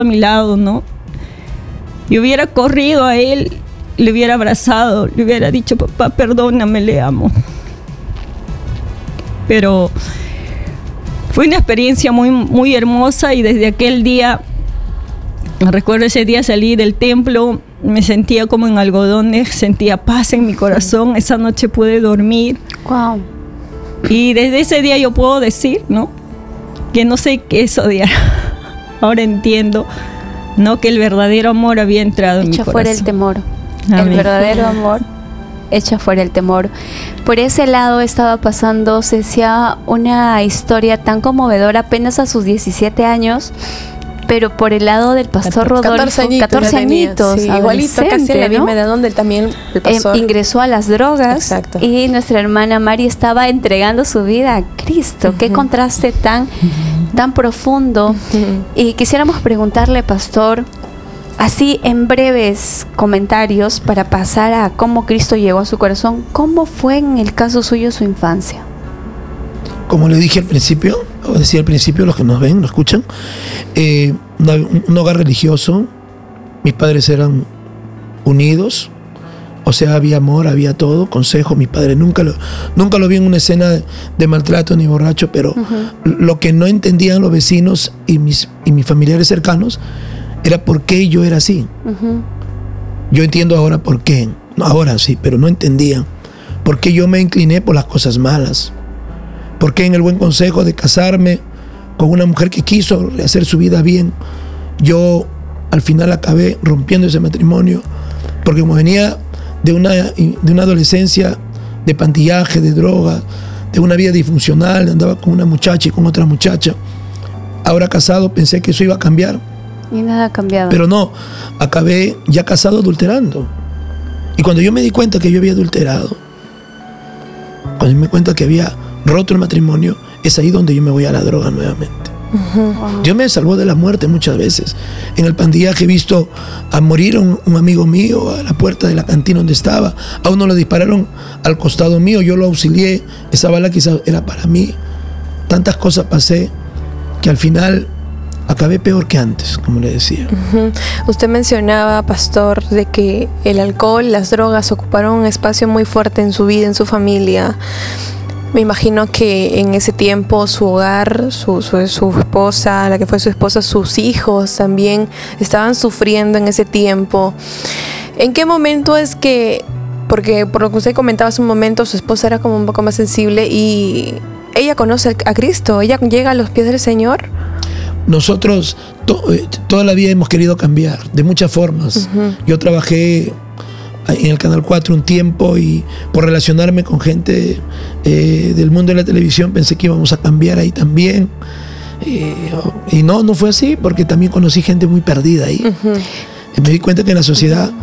a mi lado, ¿no? Yo hubiera corrido a él, le hubiera abrazado, le hubiera dicho, papá, perdóname, le amo. Pero fue una experiencia muy, muy hermosa, y desde aquel día, recuerdo ese día salí del templo, me sentía como en algodones, sentía paz en mi corazón. Esa noche pude dormir. Wow. Y desde ese día yo puedo decir, ¿no?, que no sé qué es odiar. Ahora entiendo, ¿no?, que el verdadero amor había entrado en mi corazón. Echa fuera el temor. Amén. El verdadero amor echa fuera el temor. Por ese lado estaba pasando, se decía, una historia tan conmovedora apenas a sus 17 años. Pero por el lado del pastor Rodolfo, 14 añitos, sí, igualito, casi en la misma edad donde él también, el pastor, ingresó a las drogas. Exacto. Y nuestra hermana Mari estaba entregando su vida a Cristo. Qué contraste tan profundo. Y quisiéramos preguntarle, pastor, así en breves comentarios para pasar a cómo Cristo llegó a su corazón, ¿cómo fue en el caso suyo su infancia? Como le dije al principio, o decía al principio, los que nos ven, nos escuchan, un hogar religioso, mis padres eran unidos, o sea, había amor, había todo, consejo. Mi padre nunca lo vi en una escena de maltrato ni borracho, pero lo que no entendían los vecinos y mis familiares cercanos era por qué yo era así. Yo entiendo ahora por qué, ahora sí, pero no entendían por qué yo me incliné por las cosas malas. Porque en el buen consejo de casarme con una mujer que quiso hacer su vida bien, yo al final acabé rompiendo ese matrimonio, porque como venía de una adolescencia de pandillaje, de droga, de una vida disfuncional, andaba con una muchacha y con otra muchacha, ahora casado pensé que eso iba a cambiar. Y nada ha cambiado. Pero no, acabé ya casado adulterando. Y cuando yo me di cuenta que yo había adulterado, cuando me di cuenta que había roto el matrimonio, es ahí donde yo me voy a la droga nuevamente. Wow. Dios me salvó de la muerte muchas veces. En el pandillaje he visto a morir un amigo mío a la puerta de la cantina donde estaba. A uno le dispararon al costado mío, yo lo auxilié. Esa bala quizás era para mí. Tantas cosas pasé que al final acabé peor que antes, como le decía. Usted mencionaba, pastor, de que el alcohol, las drogas ocuparon un espacio muy fuerte en su vida, en su familia. Me imagino que en ese tiempo su hogar, su esposa, la que fue su esposa, sus hijos también estaban sufriendo en ese tiempo. ¿En qué momento es que, porque por lo que usted comentaba hace un momento, su esposa era como un poco más sensible y ella conoce a Cristo, ella llega a los pies del Señor? Nosotros toda la vida hemos querido cambiar, de muchas formas. Yo trabajé en el Canal 4 un tiempo y por relacionarme con gente del mundo de la televisión pensé que íbamos a cambiar ahí también. Y no fue así, porque también conocí gente muy perdida ahí. Me di cuenta que en la sociedad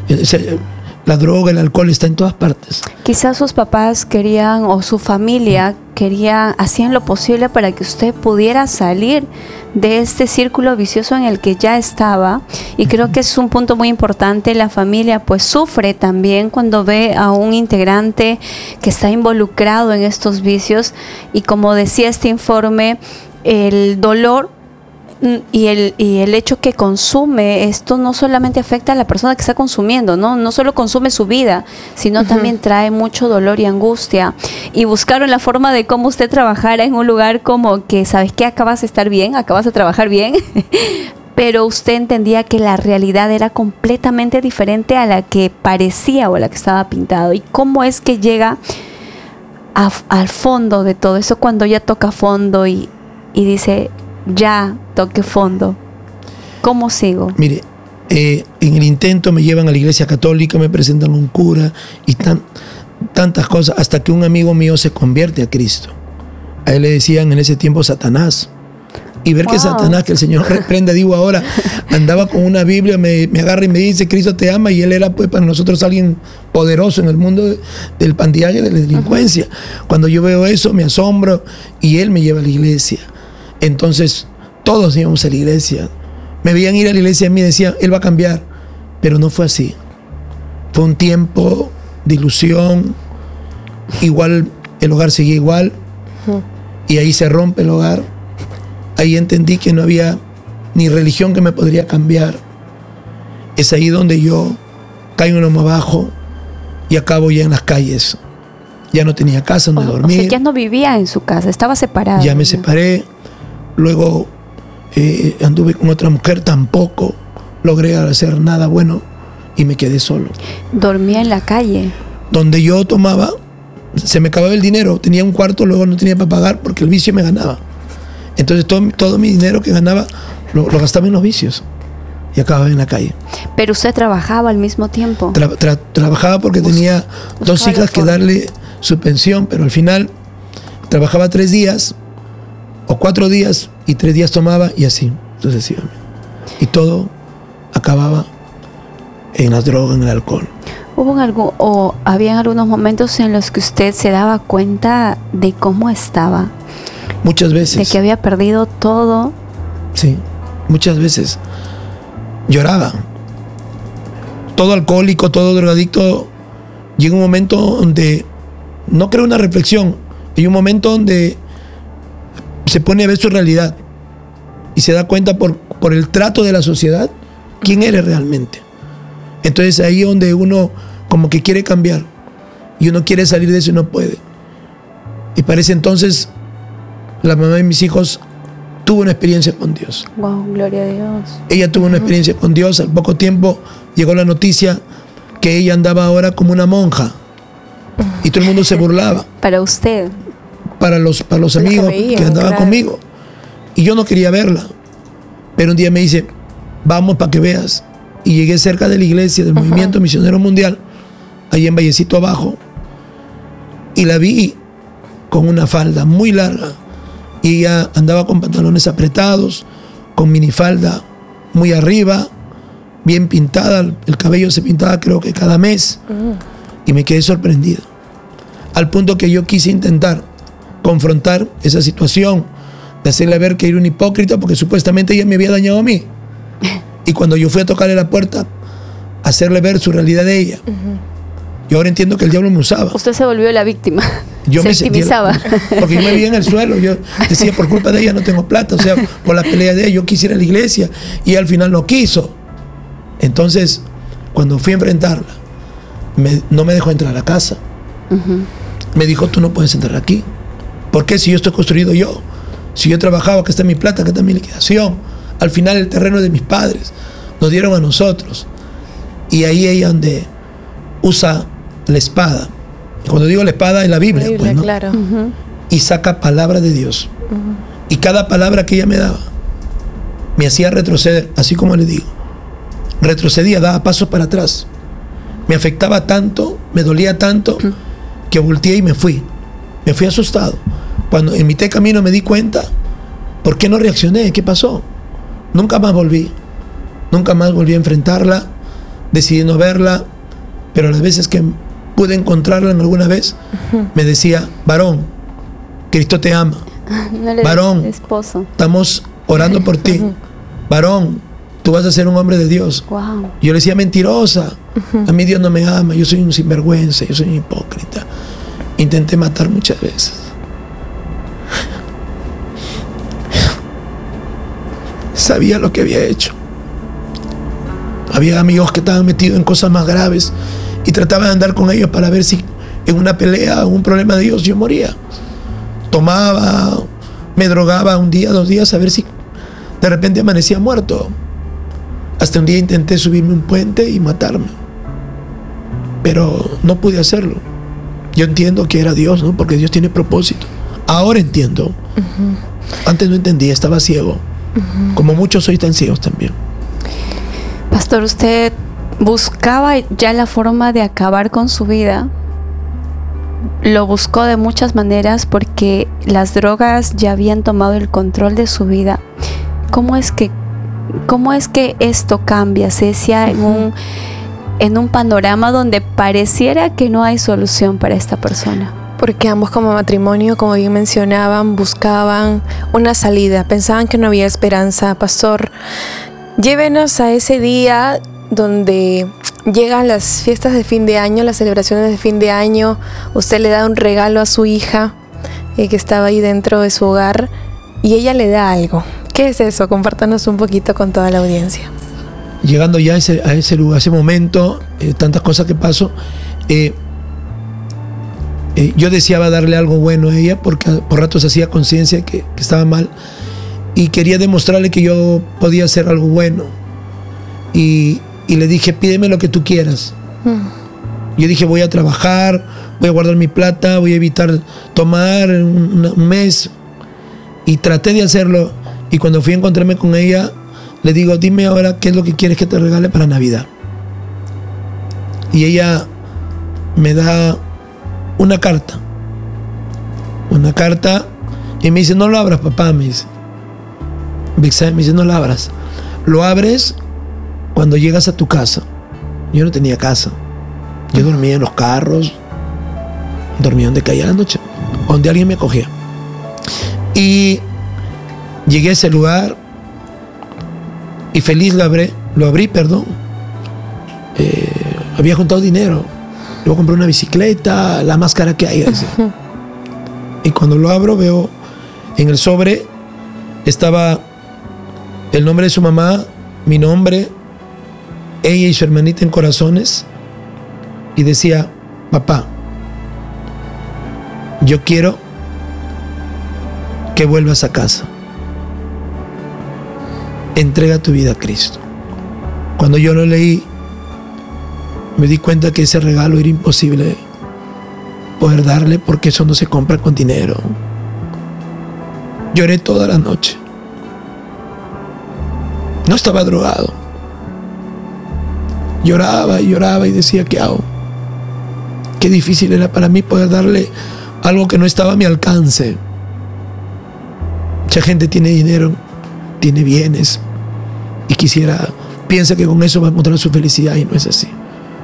la droga, el alcohol está en todas partes. Quizás sus papás querían, o su familia hacían lo posible para que usted pudiera salir de este círculo vicioso en el que ya estaba. Y creo que es un punto muy importante. La familia pues sufre también cuando ve a un integrante que está involucrado en estos vicios, y como decía este informe, el dolor y el hecho que consume esto no solamente afecta a la persona que está consumiendo, no solo consume su vida, sino también trae mucho dolor y angustia. Y buscaron la forma de cómo usted trabajara en un lugar como que, ¿sabes qué? Acabas de estar bien, acabas de trabajar bien, pero usted entendía que la realidad era completamente diferente a la que parecía o a la que estaba pintado. ¿Y cómo es que llega al fondo de todo eso, cuando ya toca fondo y dice, ya toqué fondo? ¿Cómo sigo? Mire, en el intento me llevan a la iglesia católica, me presentan a un cura y tantas cosas, hasta que un amigo mío se convierte a Cristo. A él le decían en ese tiempo Satanás. Y ver que Satanás, que el Señor reprende, digo ahora, andaba con una Biblia, me agarra y me dice, Cristo te ama, y él era pues para nosotros alguien poderoso en el mundo del pandillaje y de la delincuencia. Cuando yo veo eso me asombro y él me lleva a la iglesia. Entonces todos íbamos a la iglesia. Me veían ir a la iglesia y a mí decían, él va a cambiar. Pero no fue así. Fue un tiempo de ilusión. Igual el hogar seguía igual. Y ahí se rompe el hogar. Ahí entendí que no había ni religión que me podría cambiar. Es ahí donde yo caigo en lo más bajo y acabo ya en las calles. Ya no tenía casa donde dormir. O sea, ya no vivía en su casa, estaba separado. Ya me separé. Luego anduve con otra mujer, tampoco logré hacer nada bueno y me quedé solo. Dormía en la calle. Donde yo tomaba, se me acababa el dinero. Tenía un cuarto, luego no tenía para pagar porque el vicio me ganaba. Entonces todo mi dinero que ganaba lo gastaba en los vicios y acababa en la calle. Pero usted trabajaba al mismo tiempo. Trabajaba porque tenía dos hijas que darle su pensión, pero al final trabajaba 3 días o 4 días y 3 días tomaba y así sucesivamente. Y todo acababa en las drogas, en el alcohol. Habían algunos momentos en los que usted se daba cuenta de cómo estaba? Muchas veces. De que había perdido todo. Sí, muchas veces. Lloraba. Todo alcohólico, todo drogadicto, llega un momento donde no crea una reflexión. Hay un momento donde se pone a ver su realidad y se da cuenta por el trato de la sociedad quién eres realmente. Entonces ahí es donde uno como que quiere cambiar y uno quiere salir de eso y no puede. Y para ese entonces la mamá de mis hijos tuvo una experiencia con Dios. Wow, gloria a Dios. Ella tuvo una experiencia con Dios. Al poco tiempo llegó la noticia que ella andaba ahora como una monja y todo el mundo se burlaba. Para usted. Para los amigos que andaban conmigo. Y yo no quería verla. Pero un día me dice, vamos para que veas. Y llegué cerca de la iglesia del Movimiento Misionero Mundial, ahí en Vallecito Abajo, y la vi con una falda muy larga. Y ella andaba con pantalones apretados, con minifalda muy arriba, bien pintada. El cabello se pintaba creo que cada mes. Y me quedé sorprendido. Al punto que yo quise intentar confrontar esa situación, de hacerle ver que era un hipócrita, porque supuestamente ella me había dañado a mí. Y cuando yo fui a tocarle la puerta, hacerle ver su realidad de ella, yo ahora entiendo que el diablo me usaba. Usted se volvió la víctima. Yo se me victimizaba. Porque yo me vi en el suelo. Yo decía, por culpa de ella no tengo plata. O sea, por la pelea de ella, yo quise ir a la iglesia y al final no quiso. Entonces, cuando fui a enfrentarla, no me dejó entrar a la casa. Me dijo, tú no puedes entrar aquí. ¿Por qué? Si yo estoy construido yo. Si yo trabajaba, que está mi plata, que está mi liquidación. Al final el terreno es de mis padres. Nos dieron a nosotros. Y ahí ella donde usa la espada. Cuando digo la espada es la Biblia, pues, ¿no? Claro. Y saca palabra de Dios. Y cada palabra que ella me daba me hacía retroceder, así como le digo. Retrocedía, daba pasos para atrás. Me afectaba tanto, me dolía tanto, que volteé y me fui. Me fui asustado. Cuando en mitad de camino me di cuenta, ¿por qué no reaccioné? ¿Qué pasó? Nunca más volví. Nunca más volví a enfrentarla. Decidí no verla. Pero las veces que pude encontrarla en alguna vez, me decía, varón, Cristo te ama. No le varón, esposo. Estamos orando por ti. Varón, tú vas a ser un hombre de Dios. Wow. Yo le decía, mentirosa. A mí Dios no me ama. Yo soy un sinvergüenza. Yo soy un hipócrita. Intenté matar muchas veces. Sabía lo que había hecho. Había amigos que estaban metidos en cosas más graves y trataba de andar con ellos para ver si en una pelea o un problema de ellos yo moría. Tomaba, me drogaba un día, 2 días, a ver si de repente amanecía muerto. Hasta un día intenté subirme un puente y matarme, pero no pude hacerlo. Yo entiendo que era Dios, ¿no? Porque Dios tiene propósito. Ahora entiendo. Antes no entendía, estaba ciego. Como muchos soy tan ciegos también. Pastor, ¿usted buscaba ya la forma de acabar con su vida? Lo buscó de muchas maneras porque las drogas ya habían tomado el control de su vida. ¿Cómo es que esto cambia? Se decía en un panorama donde pareciera que no hay solución para esta persona. Porque ambos como matrimonio, como bien mencionaban, buscaban una salida, pensaban que no había esperanza. Pastor, llévenos a ese día donde llegan las fiestas de fin de año, las celebraciones de fin de año. Usted le da un regalo a su hija que estaba ahí dentro de su hogar y ella le da algo. ¿Qué es eso? Compártanos un poquito con toda la audiencia. Llegando ya a ese lugar, a ese momento, tantas cosas que pasó, yo deseaba darle algo bueno a ella porque por ratos hacía conciencia que estaba mal y quería demostrarle que yo podía hacer algo bueno. Y le dije, pídeme lo que tú quieras. Yo dije, voy a trabajar, voy a guardar mi plata, voy a evitar tomar un mes. Y traté de hacerlo. Y cuando fui a encontrarme con ella, le digo, dime ahora qué es lo que quieres que te regale para Navidad. Y ella me da una carta. Y me dice, no lo abras, papá, me dice. Me dice, no lo abras. Lo abres cuando llegas a tu casa. Yo no tenía casa. Yo dormía en los carros, dormía donde caía la noche, donde alguien me acogía. Y llegué a ese lugar y feliz lo abrí. Había juntado dinero. Luego compré una bicicleta, la más cara que hay. Y cuando lo abro veo en el sobre estaba el nombre de su mamá, mi nombre, ella y su hermanita en corazones, y decía, papá, yo quiero que vuelvas a casa. Entrega tu vida a Cristo. Cuando yo lo leí, me di cuenta que ese regalo era imposible poder darle porque eso no se compra con dinero. Lloré toda la noche. No estaba drogado. Lloraba y decía, ¿qué hago? Qué difícil era para mí poder darle algo que no estaba a mi alcance. Mucha gente tiene dinero, tiene bienes y piensa que con eso va a encontrar su felicidad y no es así.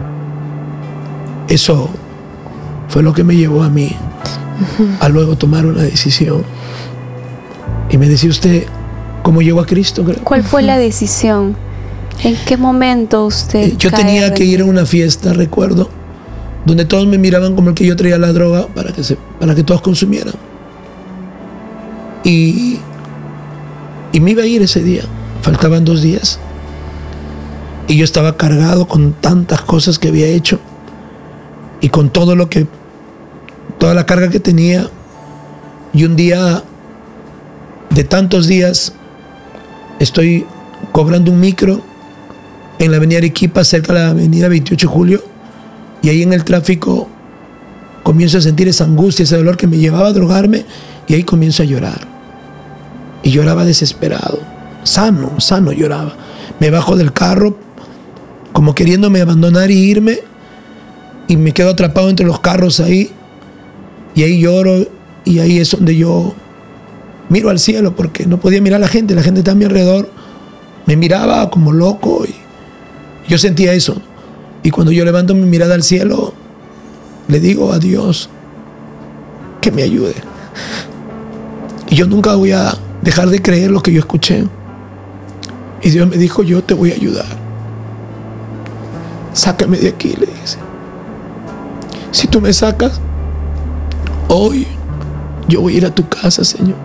Eso fue lo que me llevó a mí a luego tomar una decisión. Y me decía usted, ¿cómo llegó a Cristo? ¿Cuál fue la decisión? ¿En qué momento usted yo tenía que ir a una fiesta, recuerdo, donde todos me miraban como el que yo traía la droga para que todos consumieran. Y me iba a ir ese día. Faltaban 2 días. Y yo estaba cargado con tantas cosas que había hecho y con toda la carga que tenía. Y un día, de tantos días, estoy cobrando un micro en la avenida Arequipa, cerca de la avenida 28 de Julio, y ahí en el tráfico comienzo a sentir esa angustia, ese dolor que me llevaba a drogarme, y ahí comienzo a llorar. Y lloraba desesperado, sano lloraba. Me bajo del carro, como queriéndome abandonar y irme, y me quedo atrapado entre los carros ahí, y ahí lloro, y ahí es donde yo miro al cielo, porque no podía mirar a la gente estaba a mi alrededor, me miraba como loco, y yo sentía eso. Y cuando yo levanto mi mirada al cielo, le digo a Dios que me ayude. Y yo nunca voy a dejar de creer lo que yo escuché. Y Dios me dijo, yo te voy a ayudar. Sácame de aquí, le dice. Si tú me sacas, hoy yo voy a ir a tu casa, Señor.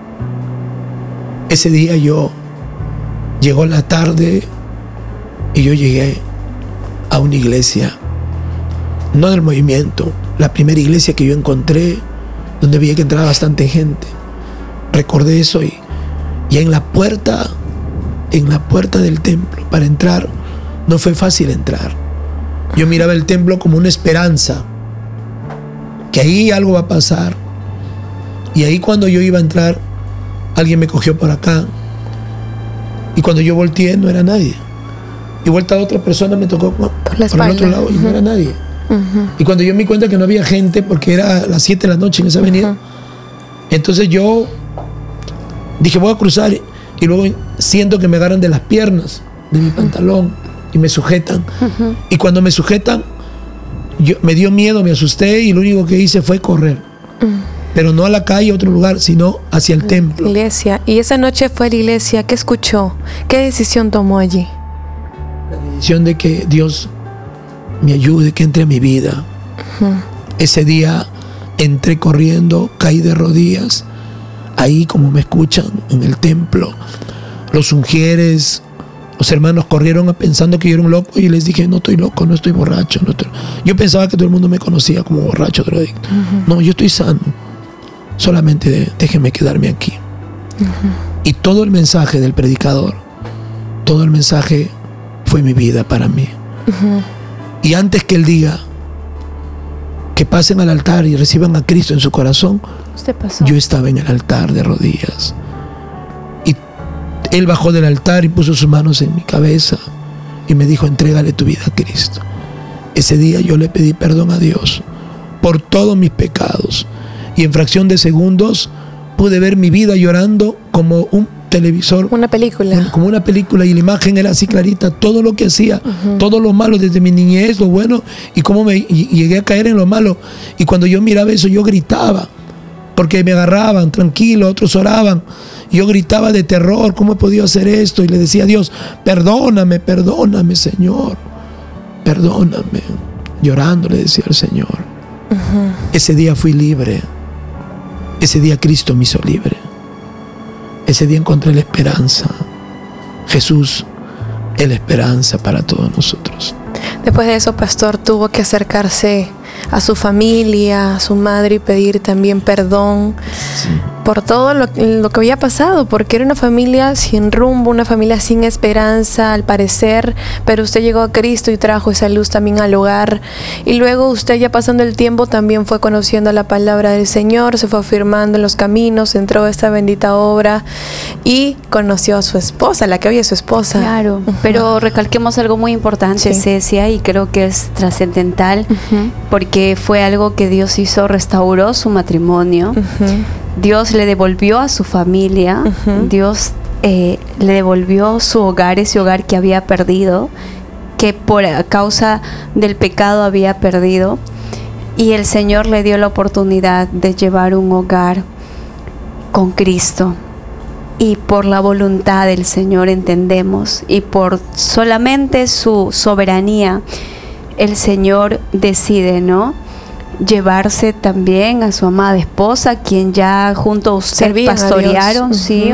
Ese día llegó la tarde y yo llegué a una iglesia, no del movimiento, la primera iglesia que yo encontré, donde veía que entraba bastante gente. Recordé eso y en la puerta del templo, para entrar, no fue fácil entrar. Yo miraba el templo como una esperanza, que ahí algo va a pasar. Y ahí cuando yo iba a entrar, alguien me cogió por acá. Y cuando yo volteé, no era nadie. Y vuelta a otra persona me tocó por el otro lado y no era nadie. Y cuando yo me di cuenta que no había gente, porque era las 7 de la noche en esa avenida, entonces yo dije, voy a cruzar, y luego siento que me agarran de las piernas, de mi pantalón, y me sujetan. Y cuando me sujetan, me dio miedo, me asusté, y lo único que hice fue correr. Pero no a la calle, a otro lugar, sino hacia el templo. Iglesia. Y esa noche fue a la iglesia. ¿Qué escuchó? ¿Qué decisión tomó allí? La decisión de que Dios me ayude, que entre a mi vida. Ese día entré corriendo, caí de rodillas. ahí como me escuchan en el templo, los ungieres, los hermanos corrieron pensando que yo era un loco y les dije, no estoy loco, no estoy borracho. Yo pensaba que todo el mundo me conocía como borracho, drogadicto. No, yo estoy sano. Solamente déjenme quedarme aquí. Y todo el mensaje del predicador, todo el mensaje fue mi vida para mí. Y antes que él diga que pasen al altar y reciban a Cristo en su corazón, yo estaba en el altar de rodillas. Y él bajó del altar y puso sus manos en mi cabeza y me dijo, entrégale tu vida a Cristo. Ese día yo le pedí perdón a Dios por todos mis pecados. Y en fracción de segundos pude ver mi vida llorando como un televisor. Una película. Como una película, y la imagen era así clarita, todo lo que hacía, todo lo malo desde mi niñez, lo bueno, y cómo llegué a caer en lo malo. Y cuando yo miraba eso, yo gritaba, porque me agarraban tranquilo, otros oraban. Yo gritaba de terror, ¿cómo he podido hacer esto? Y le decía a Dios, perdóname, perdóname, Señor, perdóname. Llorando le decía al Señor. Ese día fui libre. Ese día Cristo me hizo libre. Ese día encontré la esperanza. Jesús es la esperanza para todos nosotros. Después de eso, pastor, tuvo que acercarse a su familia, a su madre, y pedir también perdón por todo lo que había pasado, porque era una familia sin rumbo, una familia sin esperanza al parecer, pero usted llegó a Cristo y trajo esa luz también al hogar, y luego usted, ya pasando el tiempo, también fue conociendo la palabra del Señor, se fue afirmando en los caminos, entró a esta bendita obra y conoció a su esposa, la que hoy es su esposa. Claro, pero recalquemos algo muy importante, Cecia, y creo que es trascendental, porque fue algo que Dios hizo, restauró su matrimonio. Dios le devolvió a su familia, Dios le devolvió su hogar, ese hogar que había perdido, que por causa del pecado había perdido, y el Señor le dio la oportunidad de llevar un hogar con Cristo. Y por la voluntad del Señor, entendemos, y por solamente su soberanía, el Señor decide, ¿no?, llevarse también a su amada esposa, quien ya junto a usted servían pastorearon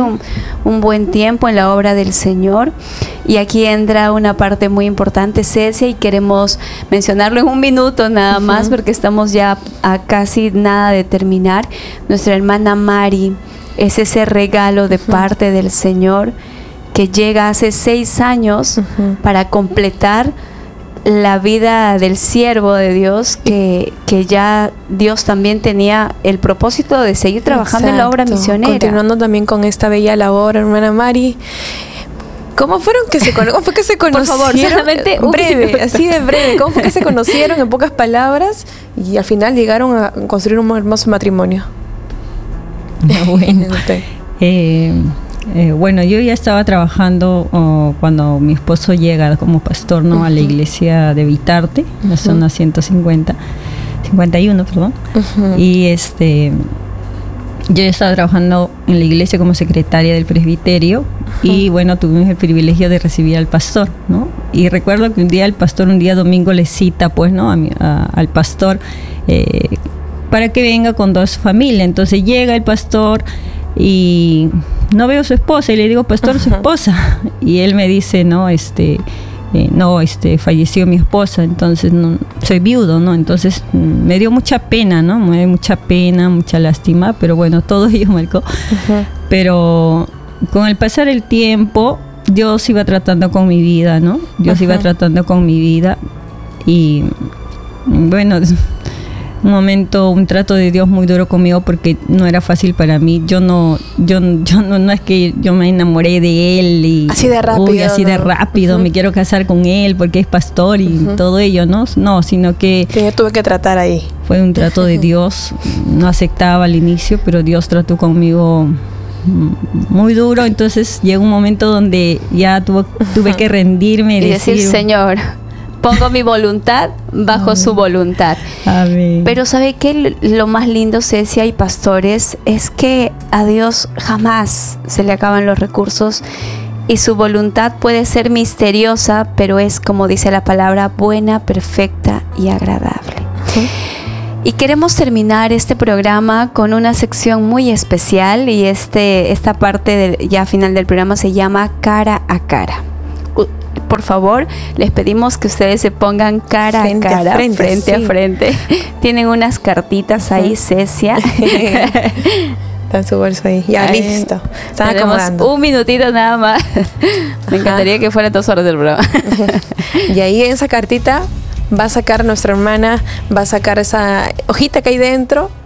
un buen tiempo en la obra del Señor. Y aquí entra una parte muy importante, Cecia, y queremos mencionarlo en un minuto nada más, porque estamos ya a casi nada de terminar. Nuestra hermana Mari es ese regalo de parte del Señor que llega hace 6 años para completar la vida del siervo de Dios, que ya Dios también tenía el propósito de seguir trabajando en la obra misionera. Continuando también con esta bella labor, hermana Mari. ¿Cómo fue que se conocieron? Por favor, solamente breve, así de breve. ¿Cómo fue que se conocieron, en pocas palabras, y al final llegaron a construir un hermoso matrimonio? Bueno, yo ya estaba trabajando cuando mi esposo llega como pastor, ¿no?, a la iglesia de Vitarte, en la zona 51, perdón. Y yo ya estaba trabajando en la iglesia como secretaria del presbiterio, y bueno, tuvimos el privilegio de recibir al pastor, ¿no? Y recuerdo que un día domingo le cita, pues, ¿no?, al pastor para que venga con toda su familia. Entonces llega el pastor y no veo a su esposa, y le digo, pastor, su esposa, y él me dice, no, falleció mi esposa, entonces no, soy viudo, ¿no? Entonces me dio mucha pena, ¿no? Me dio mucha pena, mucha lástima, pero bueno, todo ello marcó. Pero con el pasar el tiempo, Dios iba tratando con mi vida, ¿no? Dios iba tratando con mi vida, y bueno, un trato de Dios muy duro conmigo, porque no era fácil para mí. Yo no es que yo me enamoré de él y así de rápido, me quiero casar con él porque es pastor y todo ello, ¿no? No, sino que yo tuve que tratar ahí. Fue un trato de Dios. No aceptaba al inicio, pero Dios trató conmigo muy duro. Entonces llegó un momento donde ya tuve que rendirme y decir, Señor, pongo mi voluntad bajo su voluntad. Amén. Pero ¿sabe qué? Lo más lindo, Cecia y pastores, es que a Dios jamás se le acaban los recursos, y su voluntad puede ser misteriosa, pero es, como dice la palabra, buena, perfecta y agradable. Y queremos terminar este programa con una sección muy especial y esta parte ya final del programa se llama Cara a Cara. Por favor, les pedimos que ustedes se pongan cara a cara, frente a frente. Tienen unas cartitas ahí, Cecia. Está en su bolso ahí. Ya, listo. Están acomodando. Un minutito nada más. Me encantaría que fuera 2 horas del programa. Y ahí en esa cartita va a sacar nuestra hermana, va a sacar esa hojita que hay dentro